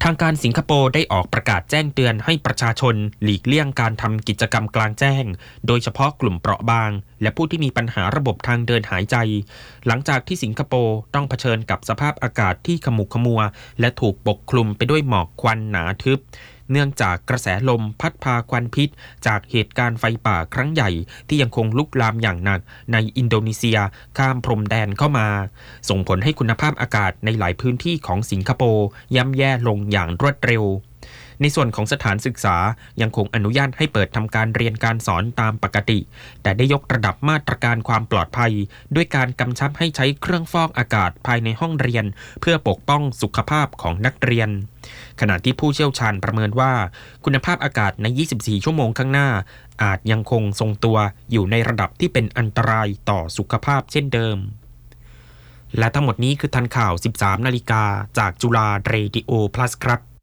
ทางการสิงคโปร์ได้ออกประกาศแจ้งเตือนให้ประชาชนหลีกเลี่ยงการทำกิจกรรมกลางแจ้งโดยเฉพาะกลุ่มเปราะบางและผู้ที่มีปัญหาระบบทางเดินหายใจหลังจากที่สิงคโปร์ต้องเผชิญกับสภาพอากาศที่ขมุกขมัวและถูกปกคลุมไปด้วยหมอกควันหนาทึบเนื่องจากกระแสลมพัดพาควันพิษจากเหตุการณ์ไฟป่าครั้งใหญ่ที่ยังคงลุกลามอย่างหนักในอินโดนีเซียข้ามพรมแดนเข้ามาส่งผลให้คุณภาพอากาศในหลายพื้นที่ของสิงคโปร์ย่ำแย่ลงอย่างรวดเร็วในส่วนของสถานศึกษายังคงอนุญาตให้เปิดทำการเรียนการสอนตามปกติแต่ได้ยกระดับมาตรการความปลอดภัยด้วยการกำชับให้ใช้เครื่องฟอกอากาศภายในห้องเรียนเพื่อปกป้องสุขภาพของนักเรียนขณะที่ผู้เชี่ยวชาญประเมินว่าคุณภาพอากาศใน24ชั่วโมงข้างหน้าอาจยังคงทรงตัวอยู่ในระดับที่เป็นอันตรายต่อสุขภาพเช่นเดิมและทั้งหมดนี้คือทันข่าว 13 นาฬิกาจากจุฬาเรดิโอ plus ครับ